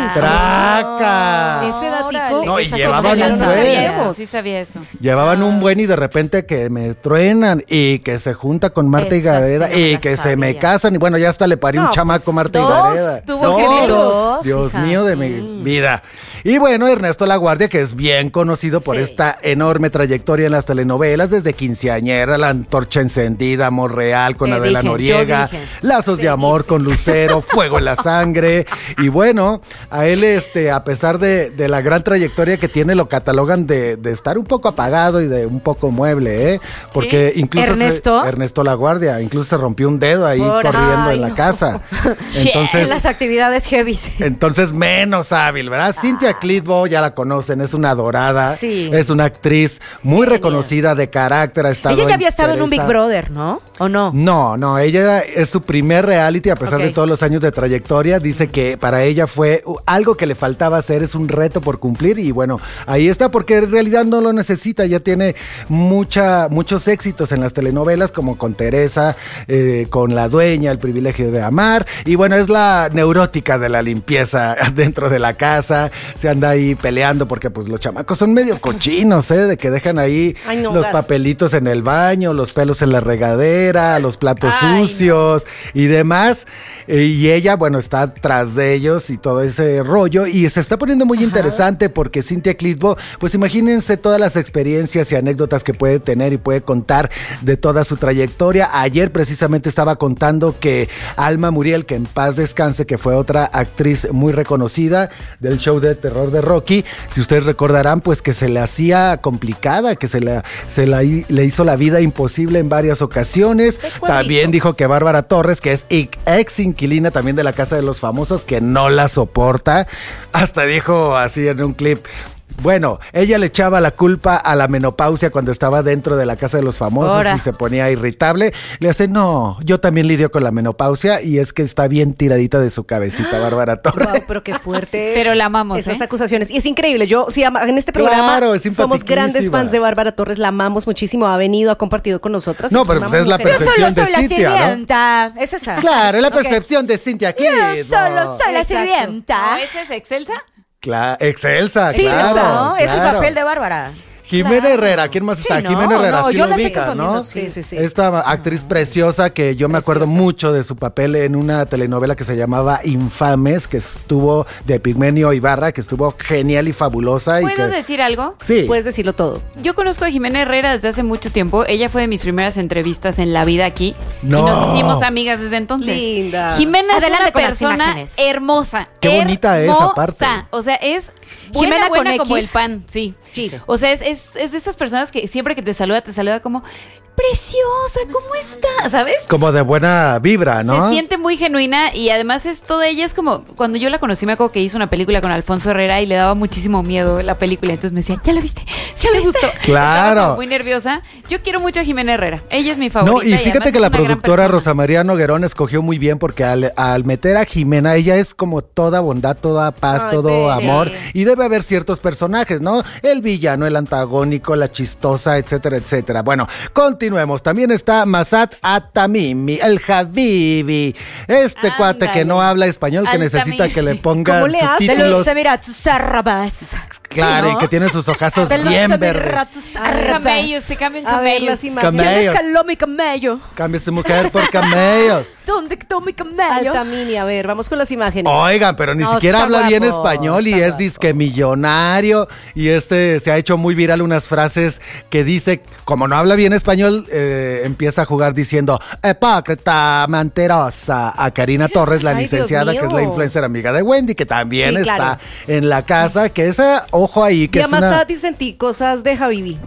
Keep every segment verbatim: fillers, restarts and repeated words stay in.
¡Traca! Ese datico. No, y esa llevaban sorpresa un no buen. sabíamos. Sí sabía eso. Llevaban un buen y de repente que me truenan y que se junta con Marta y Esa Gareda sí no me y la que se me sabía. casan y bueno, ya hasta le parí No, un chamaco pues, Marta dos, y Gareda. tuvo gemelos. Dos, Dios hija, mío de sí. mi vida. Y bueno, Ernesto Laguardia, que es bien conocido por Sí. esta enorme trayectoria en las telenovelas, desde Quinceañera, La Antorcha Encendida, Amor Real con Te Adela dije, yo Noriega, dije. Lazos de Amor con Lucero, Fuego en la Sangre. Y bueno, a él, este, a pesar de, de la gran trayectoria que tiene, lo catalogan de, de estar un poco apagado y de un poco mueble, ¿eh? Porque incluso ¿Ernesto? Se, Ernesto Laguardia, incluso se rompió un dedo ahí Por- corriendo Ay, en la no. casa. En Entonces, las actividades heavy. entonces menos hábil, ¿verdad? Cintia Clitbo, ya la conocen, es una dorada, Sí. es una actriz muy reconocida de carácter. Ha estado Ella ya había estado en un Big Teresa. Brother, ¿no? ¿O no? No, no, ella es su primer reality a pesar Ok. de todos los años de trayectoria. Dice que para ella fue uh, algo que le faltaba hacer, es un reto por cumplir y bueno, ahí está porque en realidad no lo necesita. Ya tiene mucha, muchos éxitos en las telenovelas como con Teresa, eh, con La Dueña, El Privilegio de Amar y bueno, es la neurótica de la limpieza dentro de la casa. Se anda ahí peleando porque pues los chamacos son medio cochinos, ¿eh? De que dejan ahí Ay, no, los gas. papelitos en el baño, los pelos en la regadera, los platos Ay, sucios y demás. Eh, Y ella, bueno, está tras de ellos y todo ese rollo. Y se está poniendo muy interesante porque Cintia Clitbo, pues imagínense todas las experiencias y anécdotas que puede tener y puede contar de toda su trayectoria. Ayer precisamente estaba contando que Alma Muriel, que en paz descanse, que fue otra actriz muy reconocida del show de terror de Rocky, si ustedes recordarán, pues que se le hacía complicada, que se, la, se la, hi- le hizo la vida imposible en varias ocasiones. También dijo que Bárbara Torres, que es i- ex inquilina también de la Casa de los Famosos, que no la soporta. Hasta dijo así en un clip: bueno, ella le echaba la culpa a la menopausia cuando estaba dentro de la Casa de los Famosos Ahora. y se ponía irritable. Le hace, no, yo también lidio con la menopausia y es que está bien tiradita de su cabecita, Bárbara Torres. Wow, pero qué fuerte. Pero la amamos, Esas ¿eh? acusaciones. Y es increíble. Yo, sí, ama- en este programa Claro, es somos grandes simpaticísima. fans de Bárbara Torres. La amamos muchísimo. Ha venido, ha compartido con nosotras. No, Es pero una pues es la mujer- Yo percepción solo de soy la Cintia, ¿no? sirvienta. Es esa. Claro, es la Ok. percepción de Cintia Clitbo. Yo solo soy la Exacto. sirvienta. ¿No esa es Excelsa? Cla- Excelsa, Sí, claro. ¿no? Es el claro. papel de Bárbara. Jimena Claro. Herrera, ¿quién más Sí, está? no, Jimena Herrera, no, sí yo lo la estoy ubica, confundiendo, ¿no? sí, sí, sí. Esta actriz preciosa que yo me acuerdo mucho de su papel en una telenovela que se llamaba Infames, que estuvo de Epigmenio Ibarra, que estuvo genial y fabulosa. y ¿Puedo que... decir algo? Sí. Puedes decirlo todo. Yo conozco a Jimena Herrera desde hace mucho tiempo. Ella fue de mis primeras entrevistas en la vida aquí. No. Y nos hicimos amigas desde entonces. Linda. Jimena Adelante es una con las persona imágenes. hermosa. Qué bonita es, hermosa. aparte. O sea, es buena, Jimena con buena como X. el pan, sí. Chido. O sea, es, es, es de esas personas que siempre que te saluda, te saluda como preciosa, ¿cómo está? ¿Sabes? Como de buena vibra, ¿no? Se siente muy genuina y además es toda ella es como cuando yo la conocí me acuerdo que hizo una película con Alfonso Herrera y le daba muchísimo miedo la película, entonces me decía, ¿ya la viste? ¿Ya le gustó? Claro. Estaba como muy nerviosa. Yo quiero mucho a Jimena Herrera. Ella es mi favorita. No, y fíjate además que es la una gran productora persona. Rosa María Noguerón escogió muy bien porque al, al meter a Jimena, ella es como toda bondad, toda paz, Ay, todo bella. amor. Y debe haber ciertos personajes, ¿no? El villano, el antagónico, la chistosa, etcétera, etcétera. Bueno, continuemos. También está Masat Atamimi, el Habibi. Este cuate que Ándale. no habla español, que Al necesita Tamimi. que le ¿Cómo pongan le hace? De los subtítulos. Emiratos Árabes. Claro, Sí, y ¿no? que tiene sus ojazos De los bien verdes. Emiratos Camellos, se cambian A ver, camellos. las imágenes. ¿Quién Camellos. descaló mi camello? Cambia su mujer por camellos. ¿Dónde quedó mi camello? Altamini, a ver, vamos con las imágenes. Oigan, pero ni No, siquiera está habla bien guapo, español y está es guapo. disque millonario. Y este se ha hecho muy viral unas frases que dice, como no habla bien español, eh, empieza a jugar diciendo hipócrita, mentirosa, a Karina Torres, la Ay, licenciada, Dios que es la mío. influencer amiga de Wendy, que también Sí, está claro. en la casa, que esa, ojo ahí, que Y es a una... Masati sentí cosas de Habibi.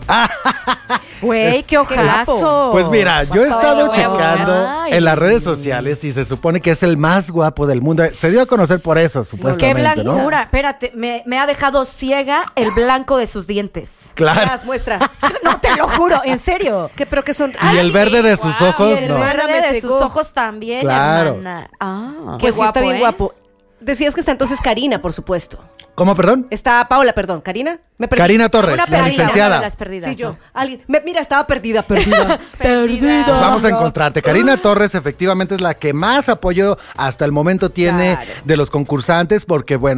Güey, qué ojazo. Pues mira, yo he estado voy a buscar. checando Ay. en las redes sociales y se supone que es el más guapo del mundo. Se dio a conocer por eso, Qué supuestamente, ¿no? blancura. Espérate, me, me ha dejado ciega el blanco de sus dientes. Claro. Las muestra. No, te lo juro, en serio. ¿Qué, pero que son? Y el verde de sus ojos, Y el no. verde Me de sus secó. ojos también, Claro. hermana. Ah. Pues sí, está guapo, bien ¿eh? guapo. Decías que está entonces Karina, por supuesto. ¿Cómo, perdón? Está Paola, perdón. ¿Karina? Me perdí. Karina Torres, Una la perdida. licenciada. Una de las perdidas, Sí, yo. ¿no? Alguien, me- mira, estaba perdida, perdida. Perdida. Pues vamos a encontrarte. Karina Torres efectivamente es la que más apoyo hasta el momento tiene Claro. de los concursantes porque, bueno,